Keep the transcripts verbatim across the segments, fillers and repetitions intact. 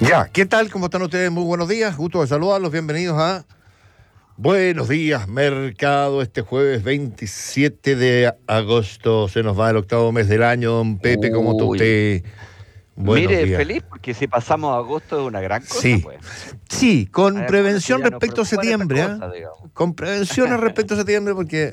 Ya, ¿qué tal? ¿Cómo están ustedes? Muy buenos días. Gusto de saludarlos. Bienvenidos a Buenos Días Mercado. Este jueves veintisiete de agosto. Se nos va el octavo mes del año. Don Pepe, ¿cómo está Uy, usted? Buenos mire, días. feliz porque si pasamos a agosto es una gran cosa, Sí, pues. sí, con Hay algunos que prevención ya nos respecto a preocupan estas septiembre, ¿ah? cosas, digamos. Con prevención respecto a septiembre porque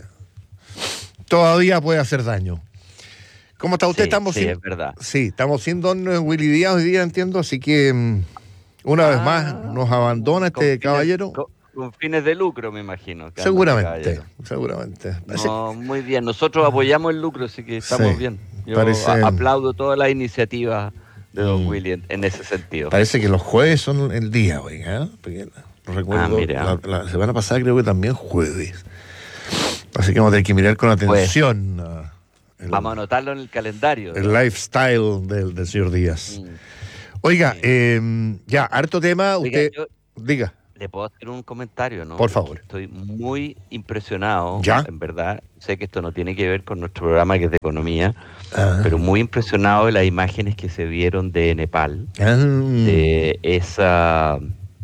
todavía puede hacer daño. ¿Cómo está usted? Sí, Estamos sí, sin... es verdad. Sí, estamos sin don Willy Díaz hoy día, entiendo, así que mm, una vez más Ah, nos abandona con este fines, caballero. con, con fines de lucro, me imagino, que anda este Seguramente, caballero. seguramente. Parece, No, muy bien. Nosotros apoyamos el lucro, así que estamos sí, bien. Yo a- parece, aplaudo todas las iniciativas de Don mm, Willy en, en ese sentido. parece que los jueves son el día, oiga, ¿eh? Porque no Ah, recuerdo, mira, la, la semana pasada creo que también jueves. Así que vamos a tener que mirar con pues atención ah, el, vamos a anotarlo en el calendario, el digamos. lifestyle del, del señor Díaz. Mm, Oiga, sí. eh, ya, harto tema, Oiga, usted yo, diga, Le puedo hacer un comentario, ¿no? por Porque favor. estoy muy impresionado, ¿Ya? en verdad. Sé que esto no tiene que ver con nuestro programa que es de economía, Ah, pero muy impresionado de las imágenes que se vieron de Nepal, ah, de esa,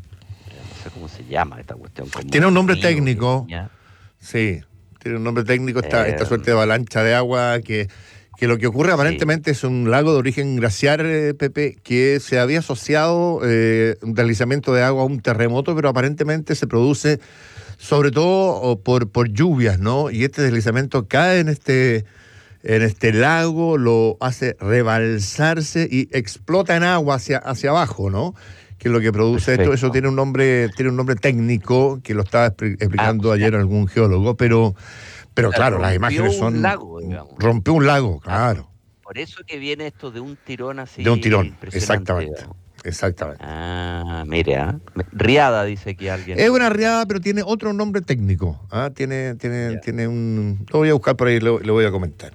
eh, no sé cómo se llama esta cuestión, como tiene un un nombre río que técnico. venía. Sí, tiene un nombre técnico esta, esta eh, suerte de avalancha de agua que, que lo que ocurre sí, aparentemente es un lago de origen glaciar, eh, Pepe, que se había asociado eh, un deslizamiento de agua a un terremoto, pero aparentemente se produce sobre todo o por, por lluvias, ¿no? Y este deslizamiento cae en este, en este lago, lo hace rebalsarse y explota en agua hacia, hacia abajo, ¿no? Que es lo que produce esto. Eso perfecto. tiene un nombre, tiene un nombre técnico que lo estaba expli- Ah, o explicando sea, ayer algún geólogo, pero, pero se claro, las rompió imágenes un son lago, digamos. rompió un lago, Ah, por, claro, por eso que viene esto de un tirón de un así tirón, impresionante, exactamente, digamos. exactamente. Ah, mire, ¿ah? Riada, dice aquí Es alguien. una riada, pero tiene otro nombre técnico. ¿Ah? Tiene, tiene, Ya. tiene un. Lo voy a buscar por ahí, lo, lo voy a comentar.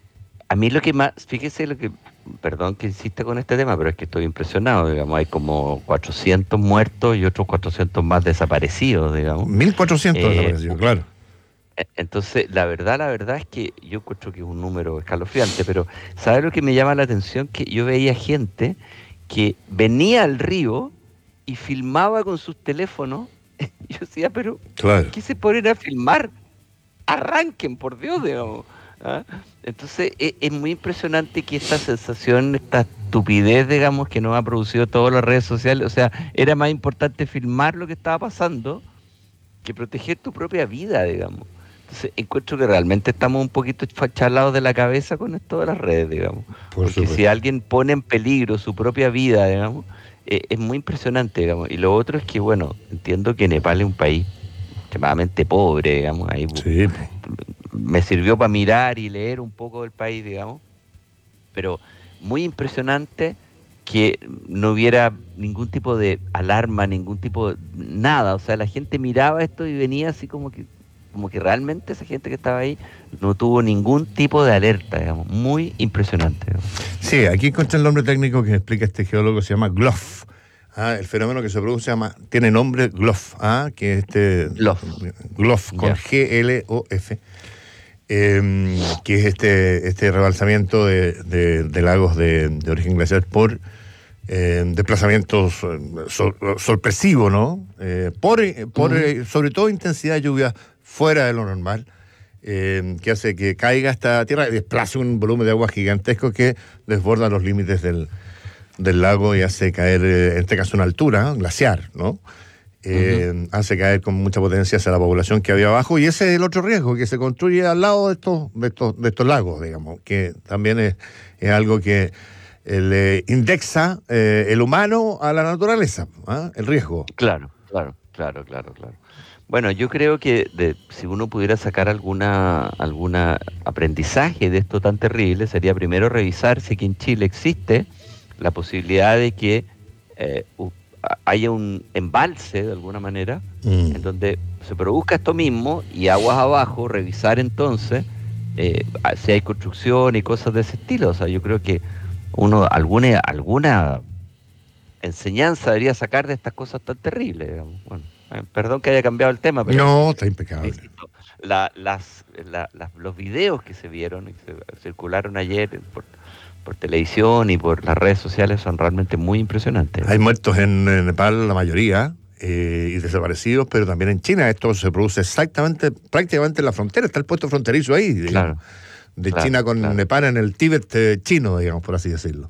A mí lo que más, fíjese lo que, perdón que insista con este tema, pero es que estoy impresionado, digamos, hay como cuatrocientos muertos y otros cuatrocientos más desaparecidos, digamos. mil cuatrocientos Eh, desaparecidos, u- claro. e- entonces, la verdad, la verdad es que yo encuentro que es un número escalofriante, pero ¿sabe lo que me llama la atención? Que yo veía gente que venía al río y filmaba con sus teléfonos. Y yo decía, pero ¿por Claro. qué se ponen a filmar? Arranquen, por Dios, digamos. ¿Ah? Entonces, e- es, muy impresionante que esta sensación, esta estupidez, digamos, que nos ha producido todas las redes sociales, o sea, era más importante filmar lo que estaba pasando que proteger tu propia vida, digamos. Entonces, encuentro que realmente estamos un poquito chalados de la cabeza con esto de las redes, digamos. Por Porque si supuesto. alguien pone en peligro su propia vida, digamos, eh, es muy impresionante, digamos. Y lo otro es que, bueno, entiendo que Nepal es un país extremadamente pobre, digamos, ahí bu- Sí, po. me sirvió para mirar y leer un poco del país, digamos, pero muy impresionante que no hubiera ningún tipo de alarma, ningún tipo de nada, o sea, la gente miraba esto y venía así como que como que realmente esa gente que estaba ahí no tuvo ningún tipo de alerta, digamos, muy impresionante, digamos. Sí, aquí encontré el nombre técnico que explica este geólogo, se llama G L O F. Ah, el fenómeno que se produce se llama, tiene nombre G L O F, ah, que es este Bluff, G L O F con ya. G L O F, eh, que es este, este rebalsamiento de, de- de lagos de, de origen glaciar por eh, desplazamientos eh, sor- sorpresivos, ¿no? Eh, por, eh, por Ujú. eh, sobre todo intensidad de lluvia fuera de lo normal, eh, que hace que caiga esta tierra y desplace un volumen de agua gigantesco que desborda los límites del, del lago y hace caer, eh, en este caso, una altura, ¿no? Glaciar, ¿no? Ujú. Eh, hace caer con mucha potencia hacia la población que había abajo, y ese es el otro riesgo, que se construye al lado de estos, de estos, de estos lagos, digamos, que también es, es algo que eh, le indexa eh, el humano a la naturaleza, ¿ah? El riesgo. Claro, claro, claro, claro, claro. Bueno, yo creo que de, si uno pudiera sacar alguna, alguna aprendizaje de esto tan terrible, sería primero revisar si aquí en Chile existe la posibilidad de que eh, u- a- haya un embalse de alguna manera en Mm. donde se produzca esto mismo y aguas abajo, revisar entonces eh, a- si hay construcción y cosas de ese estilo. O sea, yo creo que uno alguna, alguna enseñanza debería sacar de estas cosas tan terribles, digamos. Bueno, eh, perdón que haya cambiado el tema, pero No, está impecable. insisto, la- las, la- las- los videos que se vieron y que se circularon ayer por, por televisión y por las redes sociales son realmente muy impresionantes. Hay muertos en, en Nepal, la mayoría, eh, y desaparecidos, pero también en China. Esto se produce exactamente, prácticamente en la frontera, está el puesto fronterizo ahí, digamos, Claro, de claro, China con claro. Nepal en el Tíbet eh, chino, digamos, por así decirlo.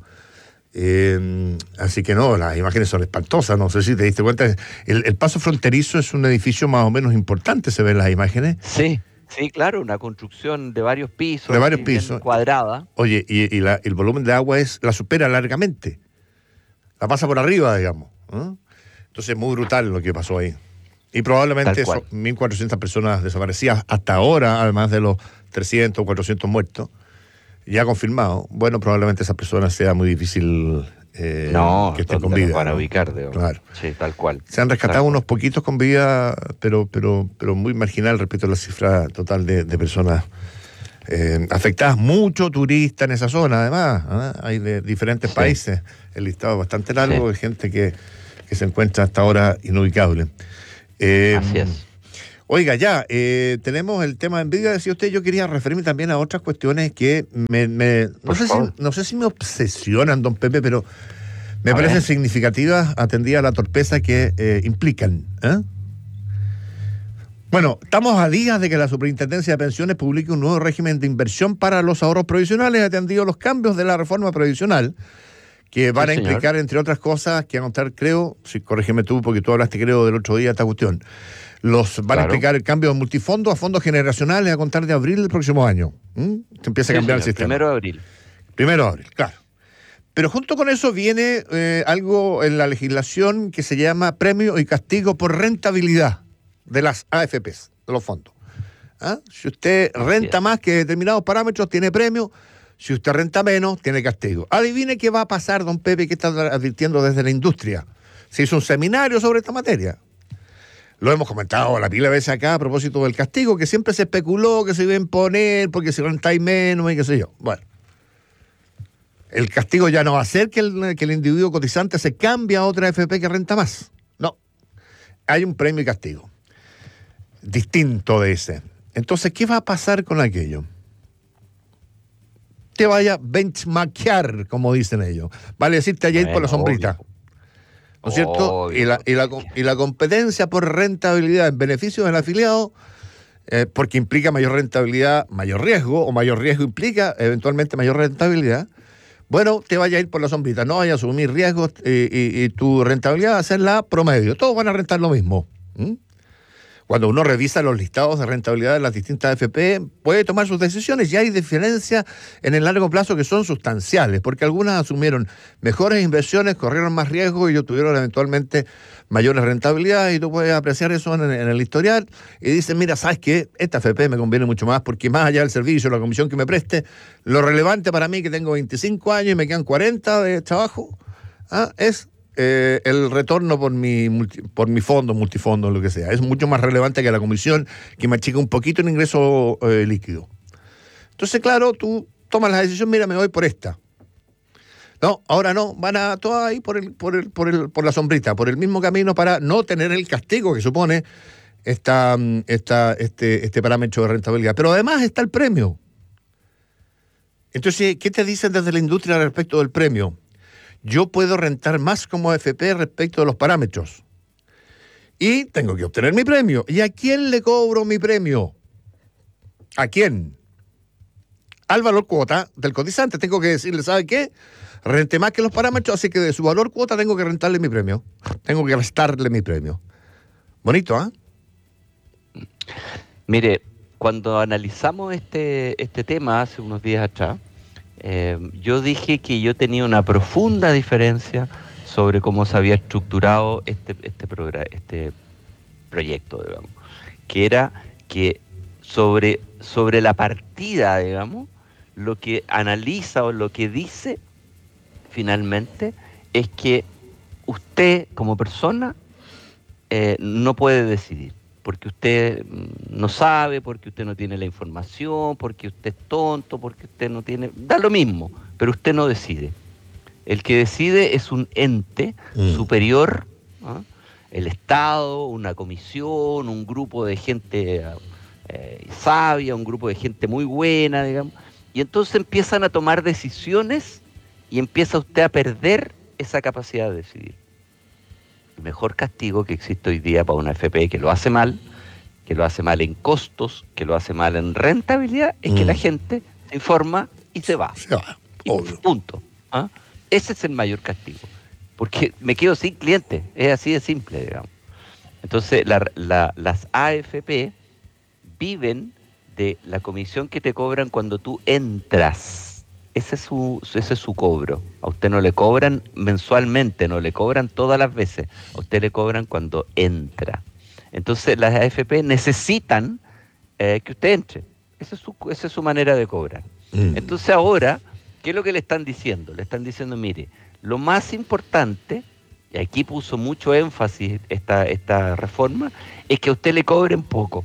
Eh, así que no, las imágenes son espantosas, no sé si te diste cuenta. El, el paso fronterizo es un edificio más o menos importante, se ven las imágenes. Sí, sí, claro, una construcción de varios pisos, De varios así, bien pisos. cuadrada. Oye, y, y la- el volumen de agua es la supera largamente. La pasa por arriba, digamos. ¿eh? Entonces es muy brutal lo que pasó ahí. Y probablemente Tal cual. son mil cuatrocientas personas desaparecidas hasta ahora, además de los trescientos o cuatrocientos muertos, ya confirmado. Bueno, probablemente esas personas sea muy difícil eh, No, que estén con ¿dónde los vida. van a ¿no? ubicar? Digamos? Claro. Sí, tal cual. Se han rescatado Tal unos poquitos con vida, pero, pero, pero muy marginal respecto a la cifra total de, de personas eh, afectadas. Mucho turista en esa zona, además. ¿eh? Hay de diferentes Sí. países. El listado es bastante largo Sí. de gente que, que se encuentra hasta ahora inubicable. Eh, Así es. Oiga, ya, eh, tenemos el tema de envidia, decía usted. Yo quería referirme también a otras cuestiones que me, me- no, Por sé si, favor. no sé si me obsesionan, don Pepe, pero me A parecen ver. significativas atendida a la torpeza que eh, implican. ¿eh? Bueno, estamos a días de que la Superintendencia de Pensiones publique un nuevo régimen de inversión para los ahorros provisionales, atendido los cambios de la reforma previsional, que van Sí, a señor. implicar, entre otras cosas, que van a contar, creo, si corrígeme tú, porque tú hablaste, creo, del otro día de esta cuestión, los van a Claro. implicar el cambio de multifondo a fondos generacionales a contar de abril del próximo año. ¿Mm? Se empieza a Sí, cambiar el señor, sistema. Primero de abril. Primero de abril, claro. Pero junto con eso viene eh, algo en la legislación que se llama premio y castigo por rentabilidad de las A F Pes, de los fondos. ¿Ah? Si usted Así renta es. más que determinados parámetros, tiene premio. Si usted renta menos, tiene castigo. Adivine qué va a pasar, don Pepe, que está advirtiendo desde la industria. Se hizo un seminario sobre esta materia. Lo hemos comentado la pila de veces acá a propósito del castigo, que siempre se especuló que se iba a imponer porque si rentáis menos y qué sé yo. Bueno, el castigo ya no va a ser que el, que el individuo cotizante se cambie a otra A F P que renta más. No. Hay un premio y castigo distinto de ese. Entonces, ¿qué va a pasar con aquello? Te vaya a benchmarkear, como dicen ellos. Vale decirte allá ir por la Bueno, sombrita. obvio. ¿No es cierto? Obvio, Y la, y, la, porque- y la competencia por rentabilidad en beneficio del afiliado, eh, porque implica mayor rentabilidad, mayor riesgo, o mayor riesgo implica eventualmente mayor rentabilidad. Bueno, te vaya a ir por la sombrita, no vaya a asumir riesgos eh, y, y tu rentabilidad va a ser la promedio. Todos van a rentar lo mismo. ¿Mm? Cuando uno revisa los listados de rentabilidad de las distintas A F P, puede tomar sus decisiones y hay diferencias en el largo plazo que son sustanciales, porque algunas asumieron mejores inversiones, corrieron más riesgo y obtuvieron eventualmente mayores rentabilidades, y tú puedes apreciar eso en, en el historial y dices, mira, ¿sabes qué? Esta A F P me conviene mucho más porque más allá del servicio, la comisión que me preste, lo relevante para mí, que tengo veinticinco años y me quedan cuarenta de trabajo, ¿ah? es Eh, el retorno por mi multi, por mi fondo, multifondo, lo que sea. Es mucho más relevante que la comisión, que me achica un poquito el ingreso eh, líquido. Entonces, claro, tú tomas la decisión, mira, me voy por esta. No, ahora no, van a todas ahí por el, por el, por el, por la sombrita, por el mismo camino para no tener el castigo que supone esta, esta, este, este parámetro de rentabilidad. Pero además está el premio. Entonces, ¿qué te dicen desde la industria respecto del premio? Yo puedo rentar más como A F P respecto de los parámetros. Y tengo que obtener mi premio. ¿Y a quién le cobro mi premio? ¿A quién? Al valor cuota del cotizante. Tengo que decirle, ¿sabe qué? Rente más que los parámetros, así que de su valor cuota tengo que rentarle mi premio. Tengo que restarle mi premio. Bonito, ¿ah? ¿eh? Mire, cuando analizamos este, este tema hace unos días atrás, Eh, yo dije que yo tenía una profunda diferencia sobre cómo se había estructurado este, este, programa, este proyecto, digamos, que era que sobre, sobre la partida, digamos, lo que analiza o lo que dice finalmente es que usted como persona eh, no puede decidir, porque usted no sabe, porque usted no tiene la información, porque usted es tonto, porque usted no tiene... Da lo mismo, pero usted no decide. El que decide es un ente mm. superior, ¿no? El Estado, una comisión, un grupo de gente eh, sabia, un grupo de gente muy buena, digamos, Y entonces empiezan a tomar decisiones y empieza usted a perder esa capacidad de decidir. El mejor castigo que existe hoy día para una F P que lo hace mal, que lo hace mal en costos, que lo hace mal en rentabilidad, es mm. que la gente se informa y se va. Se va, y obvio. Punto. ¿Ah? Ese es el mayor castigo. Porque me quedo sin clientes. Es así de simple, digamos. Entonces, la, la, las A F P viven de la comisión que te cobran cuando tú entras. Ese es su, ese es su cobro. A usted no le cobran mensualmente, no le cobran todas las veces. A usted le cobran cuando entra. Entonces, las A F P necesitan eh, que usted entre. Esa es su, esa es su manera de cobrar. Mm. Entonces, ahora, ¿qué es lo que le están diciendo? Le están diciendo, mire, lo más importante, y aquí puso mucho énfasis esta, esta reforma, es que a usted le cobren poco.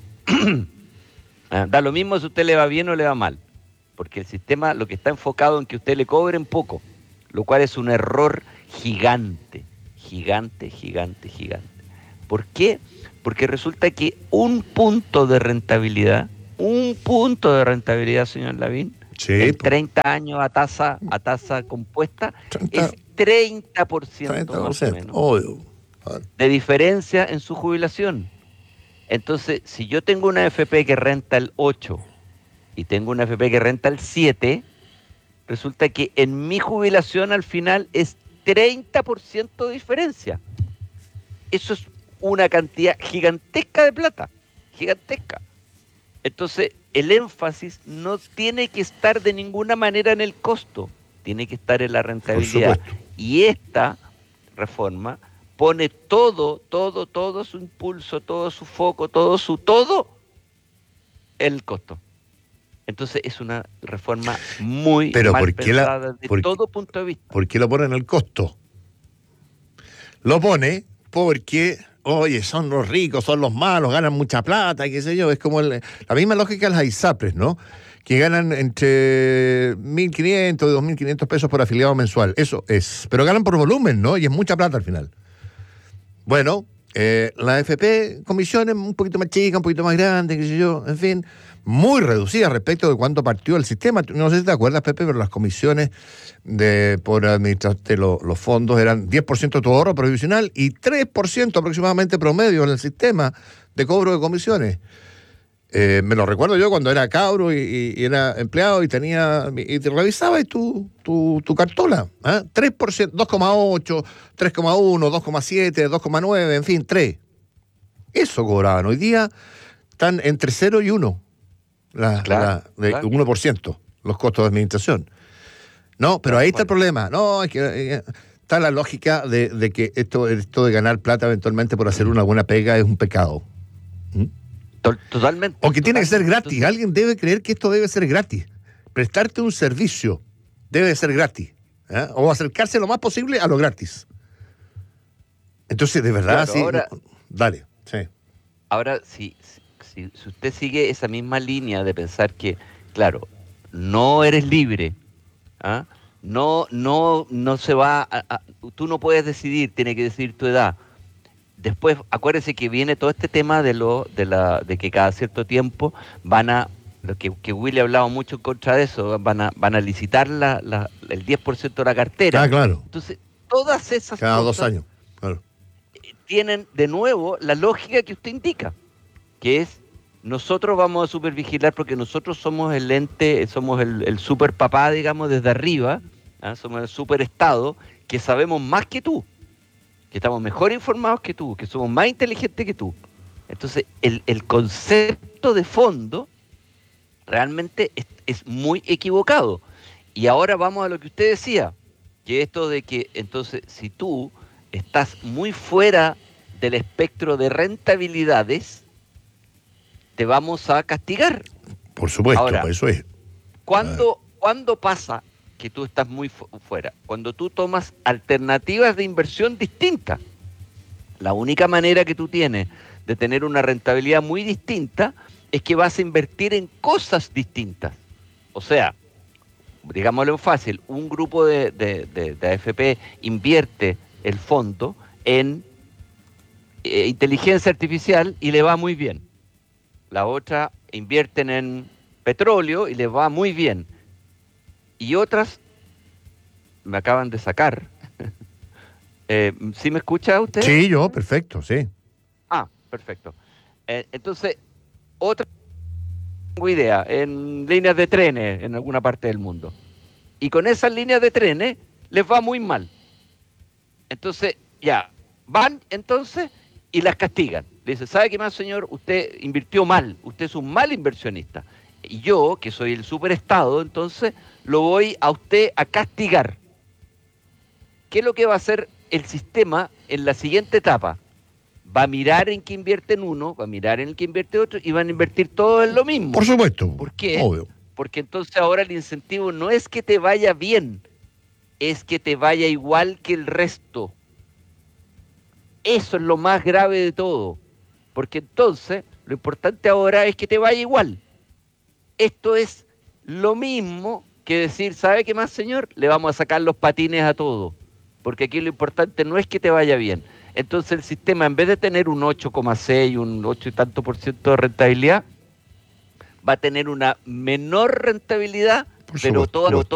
Da lo mismo si a usted le va bien o le va mal, porque el sistema lo que está enfocado en que a usted le cobren poco, lo cual es un error gigante, gigante, gigante, gigante. ¿Por qué? Porque resulta que un punto de rentabilidad, un punto de rentabilidad, señor Lavín, sí, en treinta años a tasa, a tasa compuesta, treinta, es treinta por ciento, treinta por ciento más o menos, obvio, de diferencia en su jubilación. Entonces, si yo tengo una F P que renta el ocho y tengo una F P que renta el siete, resulta que en mi jubilación al final es treinta por ciento de diferencia. Eso es una cantidad gigantesca de plata, gigantesca. Entonces, el énfasis no tiene que estar de ninguna manera en el costo, tiene que estar en la rentabilidad. Y esta reforma pone todo, todo, todo su impulso, todo su foco, todo su todo en el costo. Entonces es una reforma muy Pero mal ¿por qué pensada la, desde por, todo punto de vista. ¿Por qué lo pone en el costo? Lo pone porque, oye, son los ricos, son los malos, ganan mucha plata, qué sé yo. Es como el, la misma lógica de las ISAPRES, ¿no? Que ganan entre mil quinientos y dos mil quinientos pesos por afiliado mensual. Eso es. Pero ganan por volumen, ¿no? Y es mucha plata al final. Bueno, eh, la F P, comisiones un poquito más chicas, un poquito más grandes, qué sé yo, en fin, muy reducidas respecto de cuánto partió el sistema. No sé si te acuerdas, Pepe, pero las comisiones de por administrar de lo, los fondos eran diez por ciento de tu ahorro provisional y tres por ciento aproximadamente promedio en el sistema de cobro de comisiones. Eh, me lo recuerdo yo cuando era cabro y, y, y era empleado y tenía y te revisaba y tu, tu, tu cartola, ¿eh? tres por ciento, dos coma ocho, tres coma uno, dos coma siete, dos coma nueve, en fin, tres. Eso cobraban. Hoy día están entre cero y uno, la, claro, la, de claro. uno por ciento los costos de administración. No, pero ahí está el problema. No, es que eh, está la lógica de, de que esto, esto de ganar plata eventualmente por hacer una buena pega es un pecado. ¿Mm? Totalmente. O que tiene que ser totalmente. gratis. Entonces, alguien debe creer que esto debe ser gratis. Prestarte un servicio debe ser gratis. ¿eh? O acercarse lo más posible a lo gratis. Entonces, de verdad, claro, sí. Ahora, no, dale, sí. Ahora, si, si, si usted sigue esa misma línea de pensar que, claro, no eres libre, ¿ah? no, no, no se va, a, a, tú no puedes decidir, tiene que decidir tu edad. Después, acuérdese que viene todo este tema de lo de la de que cada cierto tiempo van a, lo que, que Willy ha hablado mucho en contra de eso, van a van a licitar la, la, el diez por ciento de la cartera. Ah, claro. Entonces, todas esas cada cosas dos años, claro. tienen de nuevo la lógica que usted indica, que es nosotros vamos a supervigilar porque nosotros somos el ente, somos el, el super papá, digamos, desde arriba, ¿ah? Somos el super estado, que sabemos más que tú, que estamos mejor informados que tú, que somos más inteligentes que tú. Entonces, el, el concepto de fondo realmente es, es muy equivocado. Y ahora vamos a lo que usted decía, que esto de que, entonces, si tú estás muy fuera del espectro de rentabilidades, te vamos a castigar. Por supuesto, ahora, por eso es. ¿cuándo, ¿cuándo pasa que tú estás muy fu- fuera? Cuando tú tomas alternativas de inversión distintas. La única manera que tú tienes de tener una rentabilidad muy distinta es que vas a invertir en cosas distintas. O sea, digámoslo fácil, un grupo de, de, de, de A F P invierte el fondo en eh, inteligencia artificial y le va muy bien. La otra invierten en petróleo y le va muy bien. y otras me acaban de sacar. eh, ¿Sí me escucha usted? Sí, yo, perfecto, sí. Ah, perfecto. Eh, entonces, otra tengo idea, en líneas de trenes en alguna parte del mundo. Y con esas líneas de trenes les va muy mal. Entonces, ya, van entonces y las castigan. Le dice, ¿sabe qué más, señor? Usted invirtió mal, usted es un mal inversionista. Y yo, que soy el superestado, entonces lo voy a usted a castigar. ¿Qué es lo que va a hacer el sistema en la siguiente etapa? Va a mirar en qué invierte en uno, va a mirar en el que invierte otro y van a invertir todo en lo mismo. Por supuesto. ¿Por qué? Obvio. Porque entonces ahora el incentivo no es que te vaya bien, es que te vaya igual que el resto. Eso es lo más grave de todo. Porque entonces lo importante ahora es que te vaya igual. Esto es lo mismo que decir, ¿sabe qué más, señor? Le vamos a sacar los patines a todo. Porque aquí lo importante no es que te vaya bien. Entonces el sistema, en vez de tener un ocho coma seis, un ocho y tanto por ciento de rentabilidad, va a tener una menor rentabilidad, Por pero supuesto. todo